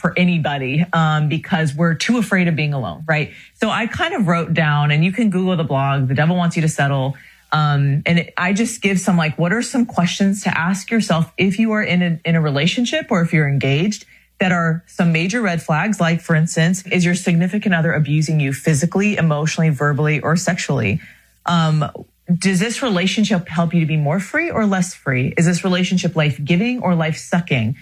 for anybody because we're too afraid of being alone, right? So I kind of wrote down, and you can Google the blog, The Devil Wants You to Settle. I just give some what are some questions to ask yourself if you are in a relationship or if you're engaged that are some major red flags. Like, for instance, is your significant other abusing you physically, emotionally, verbally, or sexually? Does this relationship help you to be more free or less free? Is this relationship life-giving or life-sucking?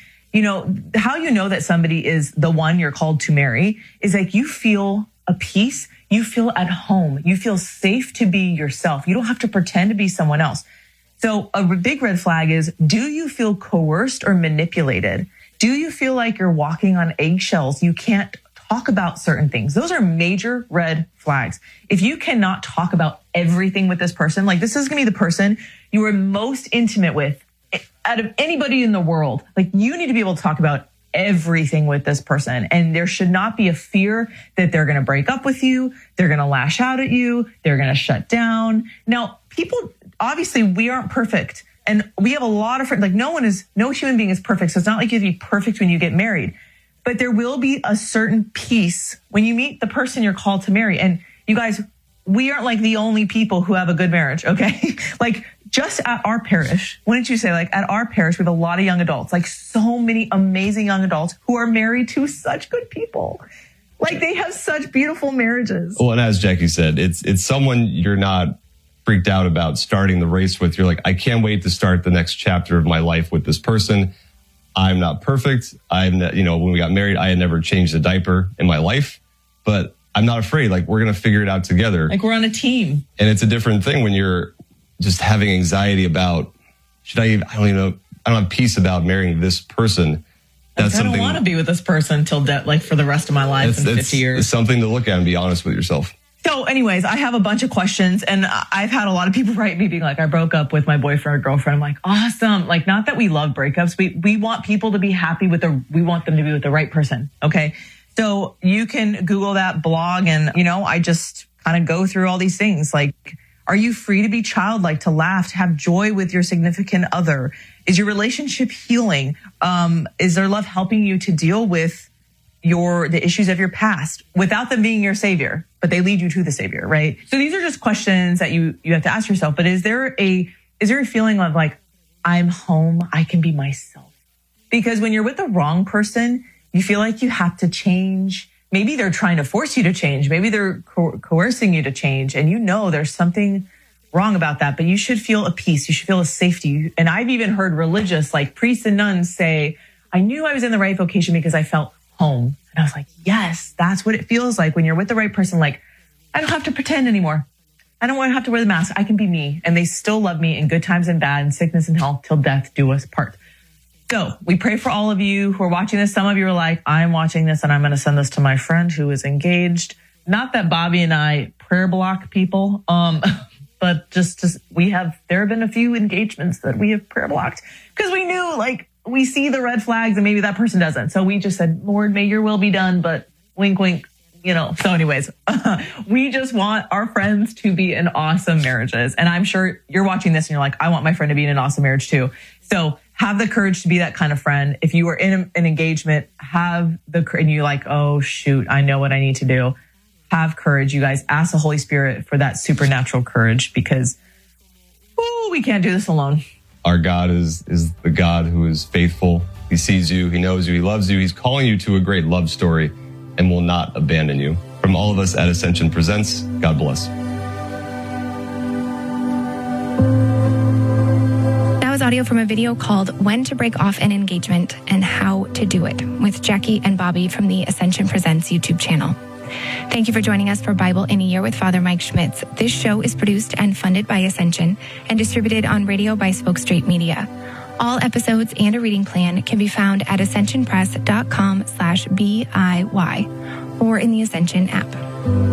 How you know that somebody is the one you're called to marry is you feel a peace. You feel at home. You feel safe to be yourself. You don't have to pretend to be someone else. So a big red flag is, do you feel coerced or manipulated? Do you feel like you're walking on eggshells? You can't talk about certain things. Those are major red flags. If you cannot talk about everything with this person, this is going to be the person you are most intimate with out of anybody in the world. You need to be able to talk about everything with this person. And there should not be a fear that they're going to break up with you. They're going to lash out at you. They're going to shut down. Now, obviously we aren't perfect. And we have a lot of friends, no human being is perfect. So it's not like you have to be perfect when you get married, but there will be a certain peace when you meet the person you're called to marry. And you guys, we aren't the only people who have a good marriage. Okay. Just at our parish, wouldn't you say, at our parish, we have a lot of young adults, so many amazing young adults who are married to such good people. They have such beautiful marriages. Well, and as Jackie said, it's someone you're not freaked out about starting the race with. You're I can't wait to start the next chapter of my life with this person. I'm not perfect. When we got married, I had never changed a diaper in my life, but I'm not afraid. We're going to figure it out together. We're on a team. And it's a different thing when you're just having anxiety about, I don't have peace about marrying this person. I don't want to be with this person till for the rest of my life in 50 years. It's something to look at and be honest with yourself. So anyways, I have a bunch of questions, and I've had a lot of people write me being I broke up with my boyfriend or girlfriend. I'm awesome. Not that we love breakups. We want people to be happy we want them to be with the right person. Okay. So you can Google that blog, and, I just kind of go through all these things. Are you free to be childlike, to laugh, to have joy with your significant other? Is your relationship healing? Is their love helping you to deal with the issues of your past without them being your savior, but they lead you to the savior, right? So these are just questions that you have to ask yourself. But is there a feeling of I'm home, I can be myself? Because when you're with the wrong person, you feel like you have to change. Maybe they're trying to force you to change. Maybe they're coercing you to change. And there's something wrong about that. But you should feel a peace. You should feel a safety. And I've even heard religious, priests and nuns say, I knew I was in the right vocation because I felt home. And I was yes, that's what it feels like when you're with the right person. I don't have to pretend anymore. I don't want to have to wear the mask. I can be me. And they still love me in good times and bad, in sickness and health, till death do us part. So we pray for all of you who are watching this. Some of you are I'm watching this and I'm going to send this to my friend who is engaged. Not that Bobby and I prayer block people, but there have been a few engagements that we have prayer blocked because we knew we see the red flags and maybe that person doesn't. So we just said, Lord, may your will be done, but wink, wink, So anyways, we just want our friends to be in awesome marriages. And I'm sure you're watching this and you're I want my friend to be in an awesome marriage too. So have the courage to be that kind of friend. If you are in an engagement, and you're oh shoot, I know what I need to do. Have courage, you guys. Ask the Holy Spirit for that supernatural courage because we can't do this alone. Our God is the God who is faithful. He sees you. He knows you. He loves you. He's calling you to a great love story and will not abandon you. From all of us at Ascension Presents, God bless. That was audio from a video called When to Break Off an Engagement and How to Do It with Jackie and Bobby from the Ascension Presents YouTube channel. Thank you for joining us for Bible in a Year with Father Mike Schmitz. This show is produced and funded by Ascension and distributed on radio by Spoke Street Media. All episodes and a reading plan can be found at ascensionpress.com/BIY or in the Ascension app.